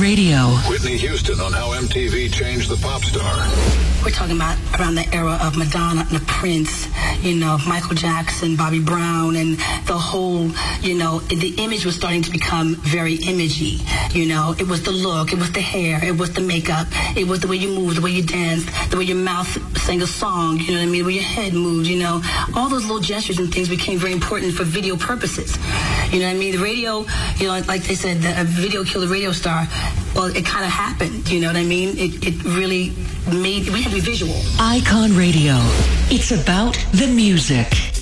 Radio. Whitney Houston on how MTV changed the pop star. We're talking about around the era of Madonna and Prince, Michael Jackson, Bobby Brown, and the whole, the image was starting to become very imagey. It was the look, it was the hair, it was the makeup, it was the way you moved, the way you danced, the way your mouth sang a song, the way your head moved, all those little gestures and things became very important for video purposes. The radio, like they said, a video killed a radio star. Well, it kind of happened, It really we had to be visual. Icon Radio. It's about the music.